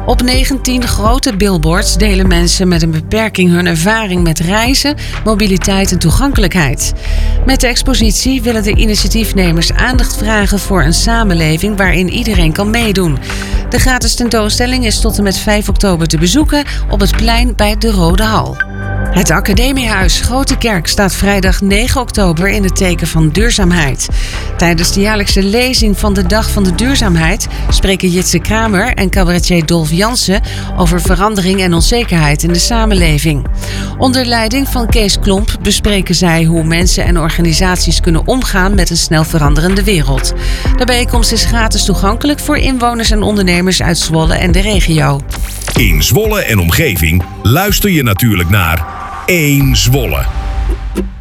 Op 19 grote billboards delen mensen met een beperking hun ervaring met reizen, mobiliteit en toegankelijkheid. Met de expositie willen de initiatiefnemers aandacht vragen voor een samenleving waarin iedereen kan meedoen. De gratis tentoonstelling is tot en met 5 oktober te bezoeken op het plein bij de Rode Hal. Het Academiehuis Grote Kerk staat vrijdag 9 oktober in het teken van duurzaamheid. Tijdens de jaarlijkse lezing van de Dag van de Duurzaamheid spreken Jitse Kramer en cabaretier Dolf Jansen over verandering en onzekerheid in de samenleving. Onder leiding van Kees Klomp bespreken zij hoe mensen en organisaties kunnen omgaan met een snel veranderende wereld. De bijeenkomst is gratis toegankelijk voor inwoners en ondernemers uit Zwolle en de regio. In Zwolle en omgeving luister je natuurlijk naar 1 Zwolle.